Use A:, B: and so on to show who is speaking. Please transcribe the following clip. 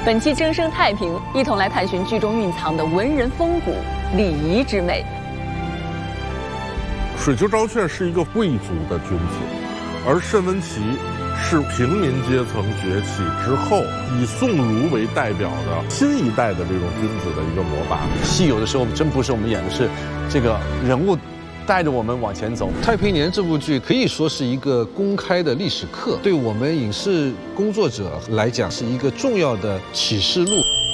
A: 本期争生太平，一同来探寻剧中蕴藏的文人风骨、礼仪之美。
B: 水丘昭劝是一个贵族的君子，而慎温琪是平民阶层崛起之后，以宋儒为代表的新一代的这种君子的一个模板。
C: 戏有的时候真不是我们演的，是这个人物带着我们往前走。
D: 《太平年》这部剧可以说是一个公开的历史课，对我们影视工作者来讲是一个重要的启示录。